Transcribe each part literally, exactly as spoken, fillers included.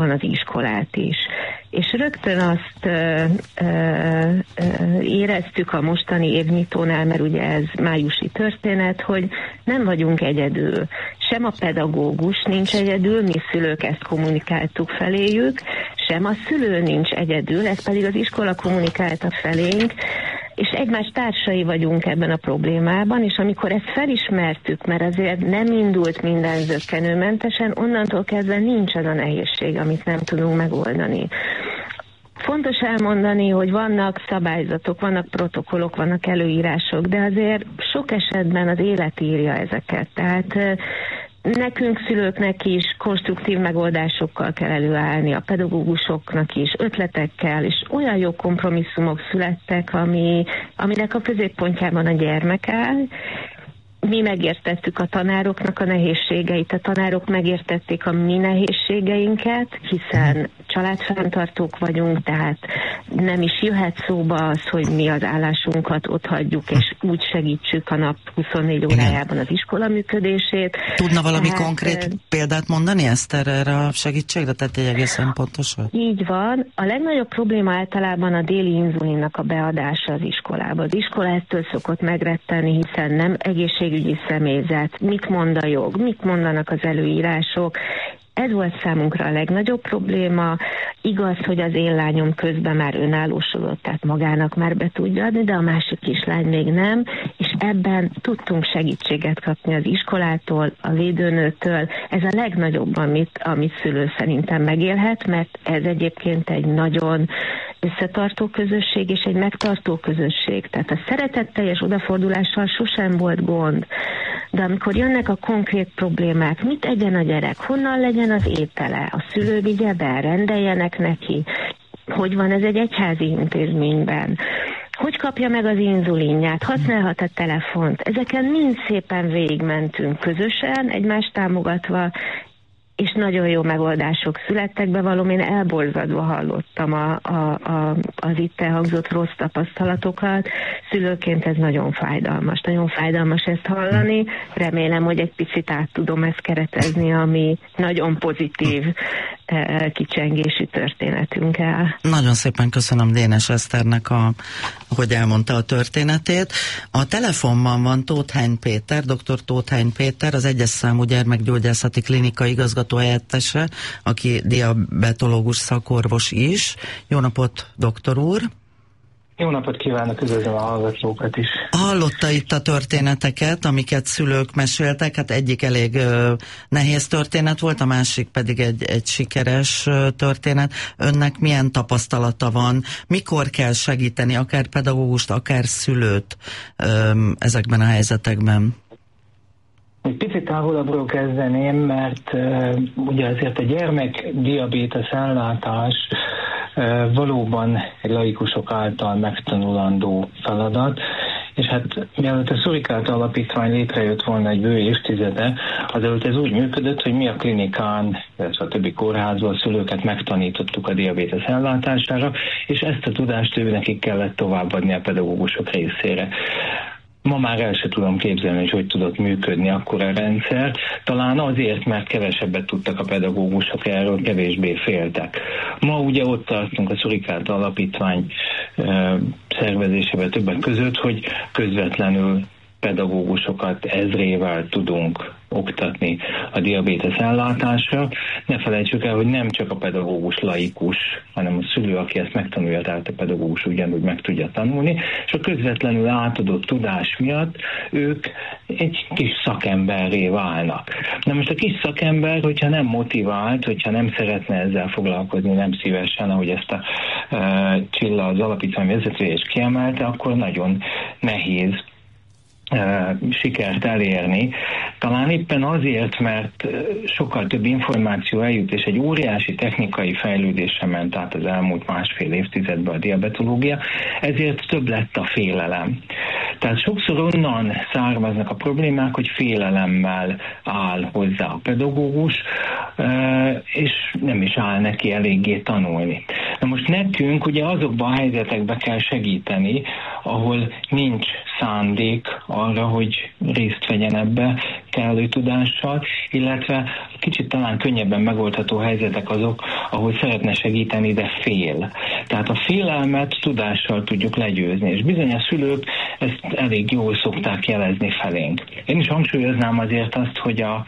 az iskolát is. És rögtön azt ö, ö, ö, éreztük a mostani évnyitónál, mert ugye ez májusi történet, hogy nem vagyunk egyedül. Sem a pedagógus nincs egyedül, mi szülők ezt kommunikáltuk feléjük, sem a szülő nincs egyedül, ez pedig az iskola kommunikálta felénk, és egymás társai vagyunk ebben a problémában, és amikor ezt felismertük, mert azért nem indult minden zökkenőmentesen, onnantól kezdve nincs az a nehézség, amit nem tudunk megoldani. Fontos elmondani, hogy vannak szabályzatok, vannak protokollok, vannak előírások, de azért sok esetben az élet írja ezeket. Tehát nekünk szülőknek is konstruktív megoldásokkal kell előállni, a pedagógusoknak is ötletekkel, és olyan jó kompromisszumok születtek, ami, aminek a középpontjában a gyermek áll. Mi megértettük a tanároknak a nehézségeit, a tanárok megértették a mi nehézségeinket, hiszen családfenntartók vagyunk, tehát nem is jöhet szóba az, hogy mi az állásunkat otthagyjuk, és úgy segítsük a nap huszonnégy órájában az iskola működését. Tudna valami tehát, konkrét példát mondani, Eszter, erre a segítségre? Tehát egy egészen pontosan. Így van. A legnagyobb probléma általában a déli inzulinnak a beadása az iskolába. Az iskola ettől szokott megretteni, hiszen nem egészségügyi személyzet. Mit mond a jog? Mit mondanak az előírások? Ez volt számunkra a legnagyobb probléma. Igaz, hogy az én lányom közben már önállósodott, tehát magának már be tudja adni, de a másik kislány még nem, és ebben tudtunk segítséget kapni az iskolától, a védőnőtől. Ez a legnagyobb, amit, amit szülő szerintem megélhet, mert ez egyébként egy nagyon összetartó közösség és egy megtartó közösség. Tehát a szeretetteljes odafordulással sosem volt gond. De amikor jönnek a konkrét problémák, mit egyen a gyerek, honnan legyen az étele, a szülő vigye be, rendeljenek neki, hogy van ez egy egyházi intézményben, hogy kapja meg az inzulinját, használhat a telefont. Ezeken mind szépen végigmentünk közösen, egymást támogatva, és nagyon jó megoldások születtek be, valóm én elborzadva hallottam a, a, a, az itt elhangzott rossz tapasztalatokat. Szülőként ez nagyon fájdalmas, nagyon fájdalmas ezt hallani. Remélem, hogy egy picit át tudom ezt keretezni, ami nagyon pozitív eh, kicsengési történetünkkel. Nagyon szépen köszönöm Dénes Eszternek, a, hogy elmondta a történetét. A telefonban van Tóthán Péter, dr. Tóthán Péter, az egyes számú gyermekgyógyászati klinika igazgató helyettese, aki diabetológus szakorvos is. Jó napot, doktor úr! Jó napot kívánok, üdvözlöm a hallgatókat is. Hallotta itt a történeteket, amiket szülők meséltek, hát egyik elég uh, nehéz történet volt, a másik pedig egy, egy sikeres uh, történet. Önnek milyen tapasztalata van? Mikor kell segíteni akár pedagógust, akár szülőt um, ezekben a helyzetekben? Egy picit távolabbról kezdeném, mert uh, ugye azért a gyermekdiabétesz ellátás uh, valóban egy laikusok által megtanulandó feladat, és hát mielőtt a Szurikát Alapítvány létrejött volna egy bő évtizede, azelőtt ez úgy működött, hogy mi a klinikán, illetve a többi kórházban a szülőket megtanítottuk a diabétesz ellátására, és ezt a tudást ő nekik kellett továbbadni a pedagógusok részére. Ma már el se tudom képzelni, hogy hogy tudott működni akkor a rendszer. Talán azért, mert kevesebbet tudtak a pedagógusok erről, kevésbé féltek. Ma ugye ott tartunk a Szurikát Alapítvány e, szervezésében többek között, hogy közvetlenül pedagógusokat ezrével tudunk oktatni a diabétesz ellátásra. Ne felejtsük el, hogy nem csak a pedagógus laikus, hanem a szülő, aki ezt megtanulja, tehát a pedagógus ugyanúgy meg tudja tanulni, és a közvetlenül átadott tudás miatt ők egy kis szakemberré válnak. Na most a kis szakember, hogyha nem motivált, hogyha nem szeretne ezzel foglalkozni, nem szívesen, ahogy ezt a uh, Csilla, az alapítvány vezetője is kiemelte, akkor nagyon nehéz sikert elérni. Talán éppen azért, mert sokkal több információ eljut, és egy óriási technikai fejlődésre ment át az elmúlt másfél évtizedben a diabetológia, ezért több lett a félelem. Tehát sokszor onnan származnak a problémák, hogy félelemmel áll hozzá a pedagógus, és nem is áll neki eléggé tanulni. Na most nekünk ugye azokban a helyzetekben kell segíteni, ahol nincs szándék arra, hogy részt vegyen ebbe kellő tudással, illetve kicsit talán könnyebben megoldható helyzetek azok, ahol szeretne segíteni, de fél. Tehát a félelmet tudással tudjuk legyőzni, és bizony a szülők ezt elég jól szokták jelezni felénk. Én is hangsúlyoznám azért azt, hogy a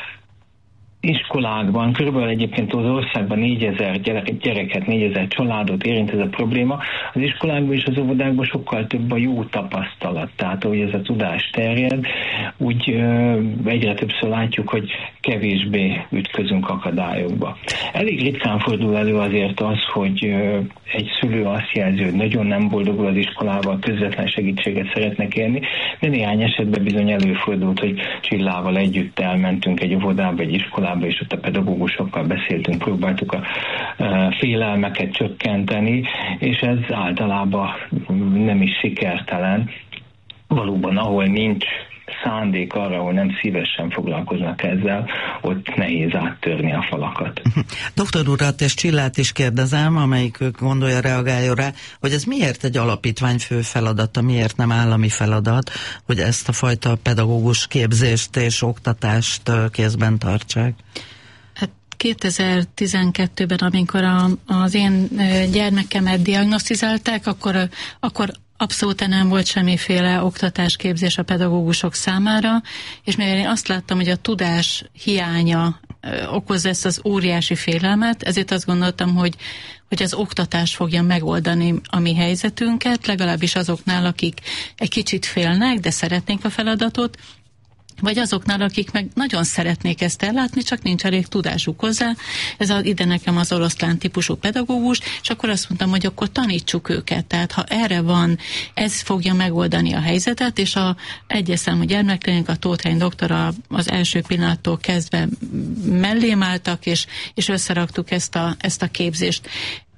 iskolákban, körülbelül egyébként az országban négyezer gyereket, négyezer családot érint ez a probléma, az iskolákban és az óvodákban sokkal több a jó tapasztalat. Tehát, ahogy ez a tudás terjed, úgy ö, egyre többször látjuk, hogy kevésbé ütközünk akadályokba. Elég ritkán fordul elő azért az, hogy ö, egy szülő azt jelzi, hogy nagyon nem boldogul az iskolával, közvetlen segítséget szeretne kérni, de néhány esetben bizony előfordult, hogy Csillával együtt elmentünk egy óvodába, egy iskolába, és ott a pedagógusokkal beszéltünk, próbáltuk a félelmeket csökkenteni, és ez általában nem is sikertelen. Valóban, ahol nincs szándék arra, ahol nem szívesen foglalkoznak ezzel, ott nehéz áttörni a falakat. Doktor urat és Csillát is kérdezem, amelyikük gondolja, reagáljon rá, hogy ez miért egy alapítvány fő feladata, miért nem állami feladat, hogy ezt a fajta pedagógus képzést és oktatást kézben tartsák? Hát kétezer-tizenkettőben, amikor a, az én gyermekemet diagnosztizálták, akkor, akkor abszolút nem volt semmiféle oktatásképzés a pedagógusok számára, és mivel én azt láttam, hogy a tudás hiánya okozza ezt az óriási félelmet, ezért azt gondoltam, hogy, hogy az oktatás fogja megoldani a mi helyzetünket, legalábbis azoknál, akik egy kicsit félnek, de szeretnék a feladatot, vagy azoknál, akik meg nagyon szeretnék ezt ellátni, csak nincs elég tudásuk hozzá. Ez az, ide nekem az oroszlán típusú pedagógus, és akkor azt mondtam, hogy akkor tanítsuk őket. Tehát ha erre van, ez fogja megoldani a helyzetet, és a egyes számú gyermekklinika, a Tóth Heiny doktora az első pillanattól kezdve mellém álltak, és, és összeraktuk ezt a, ezt a képzést.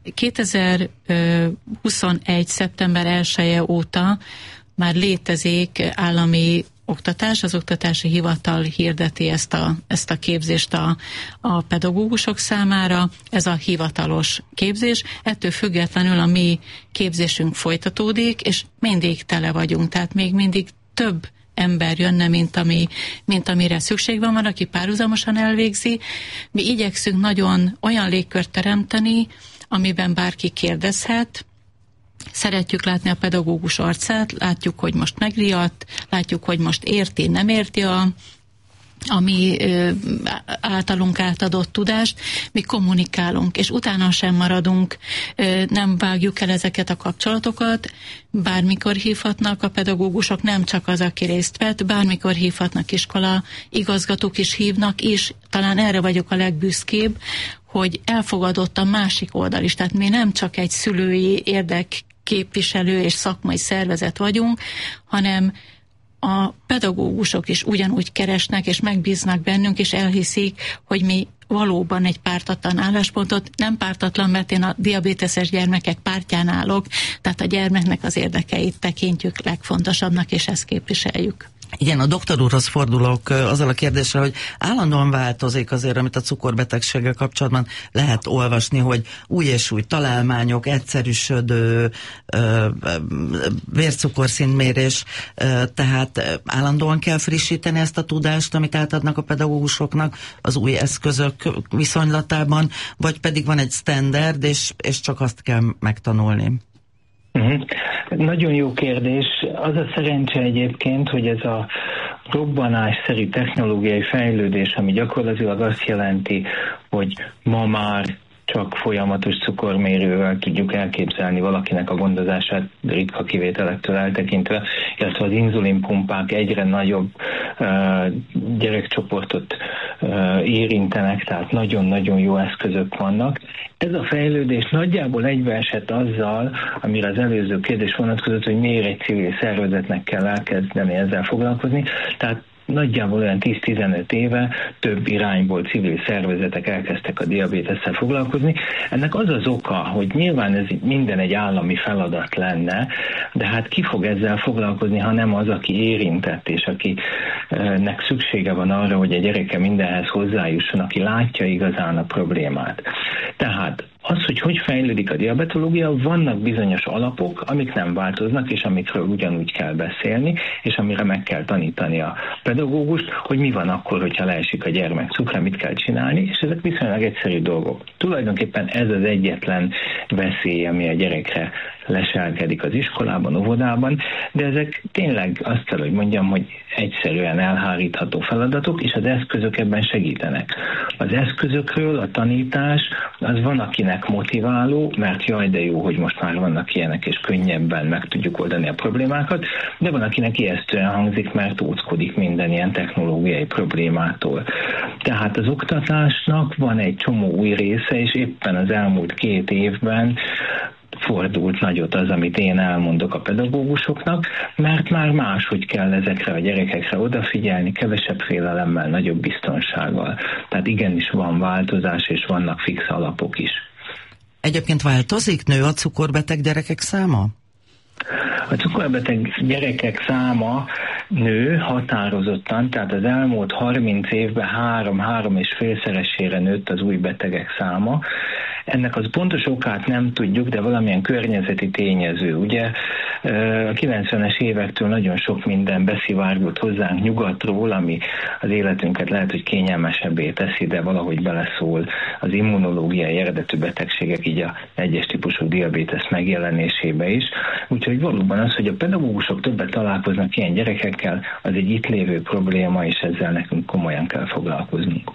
kétezer-huszonegy. szeptember elseje óta már létezik állami oktatás, az oktatási hivatal hirdeti ezt a, ezt a képzést a, a pedagógusok számára, ez a hivatalos képzés, ettől függetlenül a mi képzésünk folytatódik, és mindig tele vagyunk, tehát még mindig több ember jönne, mint, ami, mint amire szükség van, van, aki párhuzamosan elvégzi. Mi igyekszünk nagyon olyan légkört teremteni, amiben bárki kérdezhet. Szeretjük látni a pedagógus arcát, látjuk, hogy most megriadt, látjuk, hogy most érti, nem érti a, a mi ö, általunk átadott tudást, mi kommunikálunk, és utána sem maradunk, ö, nem vágjuk el ezeket a kapcsolatokat, bármikor hívhatnak a pedagógusok, nem csak az, aki részt vett, bármikor hívhatnak iskola, igazgatók is hívnak, és talán erre vagyok a legbüszkébb, hogy elfogadott a másik oldal is, tehát mi nem csak egy szülői érdekképviselő és szakmai szervezet vagyunk, hanem a pedagógusok is ugyanúgy keresnek és megbíznak bennünk, és elhiszik, hogy mi valóban egy pártatlan álláspontot, nem pártatlan, mert én a diabéteses gyermekek pártján állok, tehát a gyermeknek az érdekeit tekintjük legfontosabbnak, és ezt képviseljük. Igen, a doktor úrhoz fordulok azzal a kérdéssel, hogy állandóan változik azért, amit a cukorbetegséggel kapcsolatban lehet olvasni, hogy új és új találmányok, egyszerűsödő vércukorszintmérés, tehát állandóan kell frissíteni ezt a tudást, amit átadnak a pedagógusoknak az új eszközök viszonylatában, vagy pedig van egy standard, és, és csak azt kell megtanulni. Uh-huh. Nagyon jó kérdés. Az a szerencse egyébként, hogy ez a robbanásszerű technológiai fejlődés, ami gyakorlatilag azt jelenti, hogy ma már csak folyamatos cukormérővel tudjuk elképzelni valakinek a gondozását, ritka kivételektől eltekintve, illetve az inzulinpumpák egyre nagyobb uh, gyerekcsoportot uh, érintenek, tehát nagyon-nagyon jó eszközök vannak. Ez a fejlődés nagyjából egybeesett azzal, amire az előző kérdés vonatkozott, hogy miért egy civil szervezetnek kell elkezdeni ezzel foglalkozni. Tehát nagyjából olyan tíz-tizenöt éve több irányból civil szervezetek elkezdtek a diabétesszel foglalkozni. Ennek az az oka, hogy nyilván ez minden egy állami feladat lenne, de hát ki fog ezzel foglalkozni, ha nem az, aki érintett, és akinek szüksége van arra, hogy a gyereke mindenhez hozzájusson, aki látja igazán a problémát. Tehát az, hogy hogy fejlődik a diabetológia, vannak bizonyos alapok, amik nem változnak, és amikről ugyanúgy kell beszélni, és amire meg kell tanítani a pedagógust, hogy mi van akkor, hogyha leesik a gyermek cukra, mit kell csinálni, és ezek viszonylag egyszerű dolgok. Tulajdonképpen ez az egyetlen veszély, ami a gyerekre leselkedik az iskolában, óvodában, de ezek tényleg azt kell, hogy mondjam, hogy egyszerűen elhárítható feladatok, és az eszközök ebben segítenek. Az eszközökről a tanítás, az van, akinek motiváló, mert jaj, de jó, hogy most már vannak ilyenek, és könnyebben meg tudjuk oldani a problémákat, de van, akinek ijesztően hangzik, mert óckodik minden ilyen technológiai problémától. Tehát az oktatásnak van egy csomó új része, és éppen az elmúlt két évben fordult nagyot az, amit én elmondok a pedagógusoknak, mert már máshogy kell ezekre a gyerekekre odafigyelni, kevesebb félelemmel, nagyobb biztonsággal. Tehát igenis van változás, és vannak fix alapok is. Egyébként változik? Nő a cukorbeteg gyerekek száma? A cukorbeteg gyerekek száma nő határozottan, tehát az elmúlt harminc évben három-három és félszeresére nőtt az új betegek száma. Ennek az pontos okát nem tudjuk, de valamilyen környezeti tényező. Ugye a kilencvenes évektől nagyon sok minden beszivárgott hozzánk nyugatról, ami az életünket lehet, hogy kényelmesebbé teszi, de valahogy beleszól az immunológiai eredetű betegségek, így a egyes típusú diabétesz megjelenésébe is. Úgyhogy valóban az, hogy a pedagógusok többet találkoznak ilyen gyerekekkel, az egy itt lévő probléma, és ezzel nekünk komolyan kell foglalkoznunk.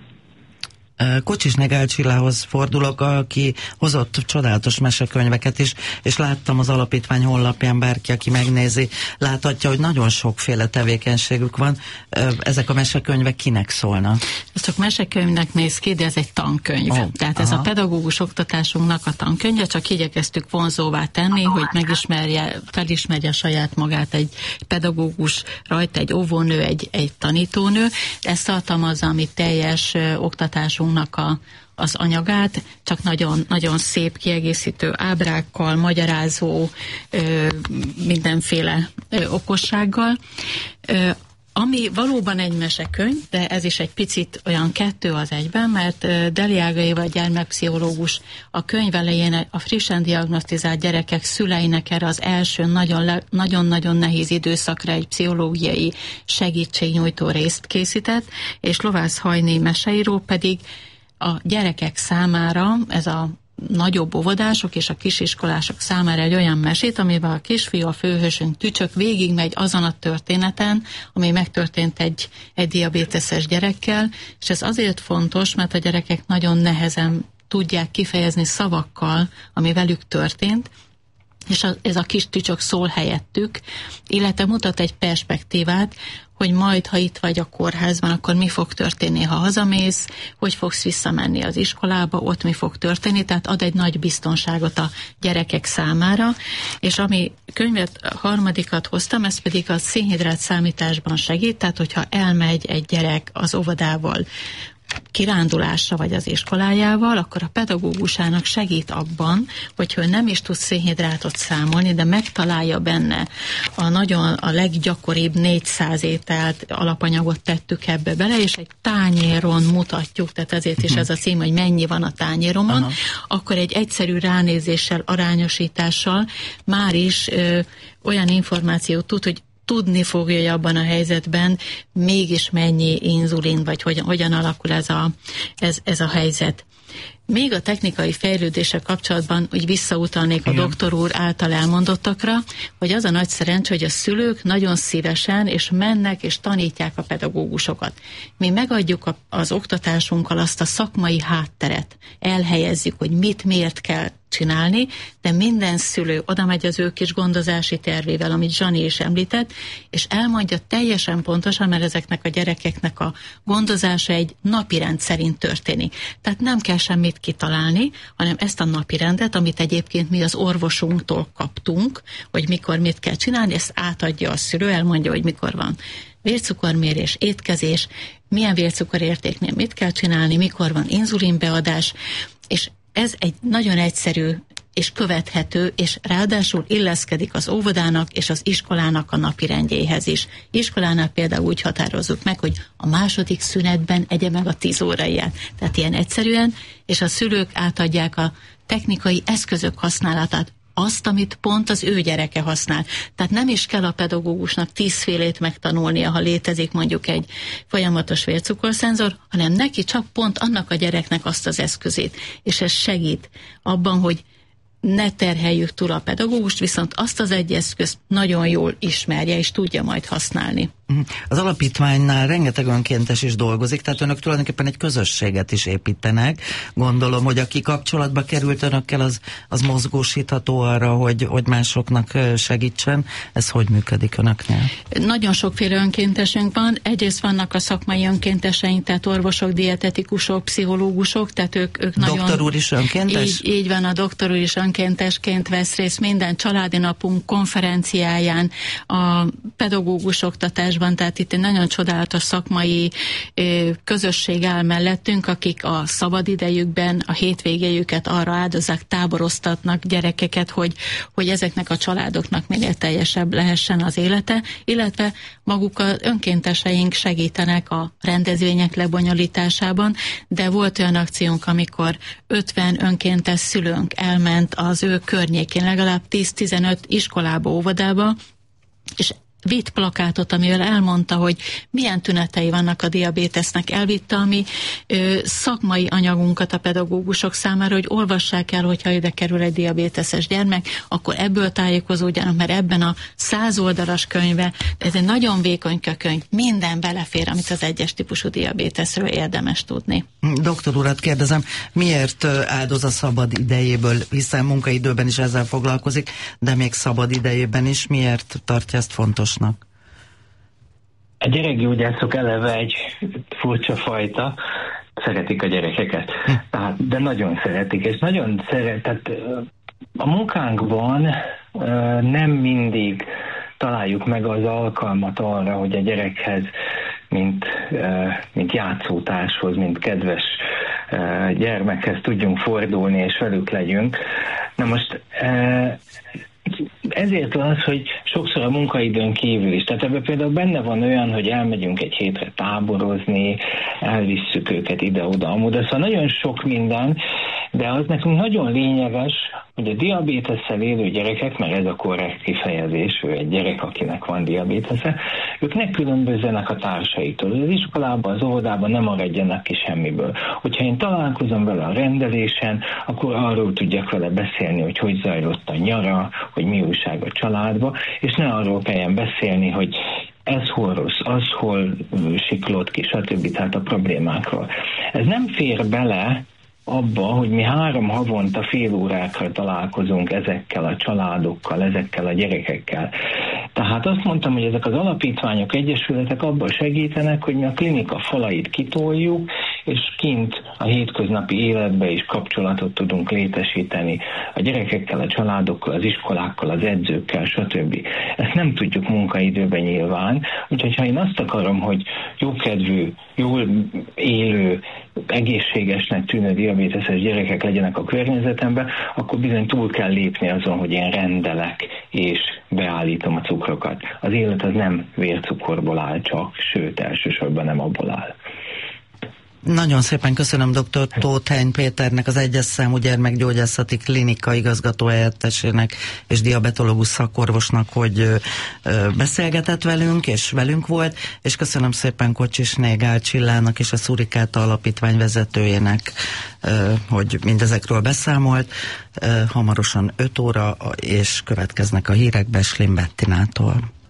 Kocsisnek Elcsillához fordulok, aki hozott csodálatos mesekönyveket is, és láttam az alapítvány honlapján, bárki, aki megnézi, láthatja, hogy nagyon sokféle tevékenységük van. Ezek a mesekönyvek kinek szólnak? Ez csak mesekönyvnek néz ki, de ez egy tankönyv. Oh, Tehát aha. Ez a pedagógus oktatásunknak a tankönyve, csak igyekeztük vonzóvá tenni, hogy megismerje, felismerje saját magát egy pedagógus, rajta egy óvónő, egy, egy tanítónő. Ezt tartalmazza, ami teljes oktatásunk A, az anyagát, csak nagyon, nagyon szép kiegészítő ábrákkal, magyarázó, ö, mindenféle ö, okossággal. Ö, ami valóban egy mesekönyv, de ez is egy picit olyan kettő az egyben, mert Deli Ága Éva gyermekpszichológus a könyv elején a frissen diagnosztizált gyerekek szüleinek erre az első nagyon-nagyon nehéz időszakra egy pszichológiai segítségnyújtó részt készített, és Lovász Hajné meseíró pedig a gyerekek számára, ez a nagyobb óvodások és a kisiskolások számára egy olyan mesét, amiben a kisfiú, a főhősünk Tücsök végigmegy azon a történeten, ami megtörtént egy, egy diabéteses gyerekkel, és ez azért fontos, mert a gyerekek nagyon nehezen tudják kifejezni szavakkal, ami velük történt, és a, ez a kis Tücsök szól helyettük, illetve mutat egy perspektívát, hogy majd, ha itt vagy a kórházban, akkor mi fog történni, ha hazamész, hogy fogsz visszamenni az iskolába, ott mi fog történni, tehát ad egy nagy biztonságot a gyerekek számára, és ami könyvet harmadikat hoztam, ez pedig a szénhidrát számításban segít, tehát hogyha elmegy egy gyerek az óvodával kirándulásra vagy az iskolájával, akkor a pedagógusának segít abban, hogyha ő nem is tud szénhidrátot számolni, de megtalálja benne a nagyon a leggyakoribb négyszáz ételt, alapanyagot tettük ebbe bele, és egy tányéron mutatjuk, tehát ezért is ez a cím, hogy mennyi van a tányéromon, aha. Akkor egy egyszerű ránézéssel, arányosítással már is ö, olyan információt tud, hogy tudni fogja, hogy abban a helyzetben mégis mennyi inzulin, vagy hogyan, hogyan alakul ez a, ez, ez a helyzet. Még a technikai fejlődéssel kapcsolatban úgy visszautalnék igen. A doktor úr által elmondottakra, hogy az a nagy szerencsé, hogy a szülők nagyon szívesen és mennek és tanítják a pedagógusokat. Mi megadjuk a, az oktatásunkkal azt a szakmai hátteret, elhelyezzük, hogy mit, miért kell csinálni, de minden szülő oda megy az ő kis gondozási tervével, amit Zsani is említett, és elmondja teljesen pontosan, mert ezeknek a gyerekeknek a gondozása egy napirend szerint történik. Tehát nem kell semmit kitalálni, hanem ezt a napirendet, amit egyébként mi az orvosunktól kaptunk, hogy mikor mit kell csinálni, ezt átadja a szülő, elmondja, hogy mikor van vércukormérés, étkezés, milyen vércukorértéknél mit kell csinálni, mikor van inzulinbeadás, és ez egy nagyon egyszerű és követhető, és ráadásul illeszkedik az óvodának és az iskolának a napirendjéhez is. Iskolánál például úgy határozzuk meg, hogy a második szünetben egye meg a tíz óraiját. Tehát ilyen egyszerűen, és a szülők átadják a technikai eszközök használatát, azt, amit pont az ő gyereke használ. Tehát nem is kell a pedagógusnak tízfélét megtanulnia, ha létezik mondjuk egy folyamatos vércukorszenzor, hanem neki csak pont annak a gyereknek azt az eszközét. És ez segít abban, hogy ne terheljük túl a pedagógust, viszont azt az egy eszközt nagyon jól ismerje, és tudja majd használni. Az alapítványnál rengeteg önkéntes is dolgozik, tehát önök tulajdonképpen egy közösséget is építenek. Gondolom, hogy aki kapcsolatba került önökkel, az, az mozgósítható arra, hogy, hogy másoknak segítsen. Ez hogy működik önöknél? Nagyon sokféle önkéntesünk van. Egyrészt vannak a szakmai önkénteseink, tehát orvosok, dietetikusok, pszichológusok, tehát ők, ők nagyon... Doktor úr is önkéntes? Így, így van, a doktor úr is önkéntesként vesz részt minden családi napunk konferenciáján, a pedagógus oktatásban, tehát itt egy nagyon csodálatos szakmai ö, közösség áll mellettünk, akik a szabadidejükben a hétvégéjüket arra áldozzák, táboroztatnak gyerekeket, hogy, hogy ezeknek a családoknak minél teljesebb lehessen az élete, illetve maguk az önkénteseink segítenek a rendezvények lebonyolításában, de volt olyan akciónk, amikor ötven önkéntes szülőnk elment az ő környékén, legalább tíz-tizenöt iskolába, óvodába, és vitt plakátot, amivel elmondta, hogy milyen tünetei vannak a diabétesznek. Elvitte a mi ö, szakmai anyagunkat a pedagógusok számára, hogy olvassák el, hogyha ide kerül egy diabéteses gyermek, akkor ebből tájékozódjanak, mert ebben a száz oldalas könyve, ez egy nagyon vékonyka könyv, minden belefér, amit az egyes típusú diabéteszről érdemes tudni. Doktor urat kérdezem, miért áldoz a szabad idejéből, hiszen munkaidőben is ezzel foglalkozik, de még szabad idejében is miért tartja ezt fontos? A gyerekgyógyászok eleve egy furcsa fajta, szeretik a gyerekeket, tehát, de nagyon szeretik, és nagyon szeret, tehát a munkánkban nem mindig találjuk meg az alkalmat arra, hogy a gyerekhez, mint, mint játszótárshoz, mint kedves gyermekhez tudjunk fordulni, és velük legyünk. Na most ezért van az, hogy sokszor a munkaidőn kívül is. Tehát ebben például benne van olyan, hogy elmegyünk egy hétre táborozni, elvisszük őket ide-oda, amoda. Szóval nagyon sok minden, de az nekünk nagyon lényeges, hogy a diabétesszel élő gyerekek, mert ez a korrekt kifejezés, ő egy gyerek, akinek van diabétesze, ők ne különbözzenek a társaiktól. Az iskolában, az óvodában nem maradjanak ki semmiből. Hogyha én találkozom vele a rendelésen, akkor arról tudjak vele beszélni, hogy hogy zajlott a nyara, hogy mi újság a családba, és ne arról kelljen beszélni, hogy ez hol rossz, az hol siklott ki, stb. Tehát a problémákról. Ez nem fér bele abba, hogy mi három havonta fél órákra találkozunk ezekkel a családokkal, ezekkel a gyerekekkel. Tehát azt mondtam, hogy ezek az alapítványok, egyesületek abban segítenek, hogy mi a klinika falait kitoljuk, és kint a hétköznapi életbe is kapcsolatot tudunk létesíteni a gyerekekkel, a családokkal, az iskolákkal, az edzőkkel, stb. Ezt nem tudjuk munkaidőben nyilván, úgyhogy ha én azt akarom, hogy jókedvű, jól élő, egészségesnek tűnő diabéteses gyerekek legyenek a környezetemben, akkor bizony túl kell lépni azon, hogy én rendelek és beállítom a cukrokat. Az élet az nem vércukorból áll csak, sőt, elsősorban nem abból áll. Nagyon szépen köszönöm dr. Tóth Heiny Péternek, az egyes számú gyermekgyógyászati klinika igazgató helyettesének és diabetológus szakorvosnak, hogy beszélgetett velünk, és velünk volt, és köszönöm szépen Kocsisné Gál Csillának és a Szurikáta Alapítvány vezetőjének, hogy mindezekről beszámolt. Hamarosan öt óra, és következnek a hírek Beslin Bettinától.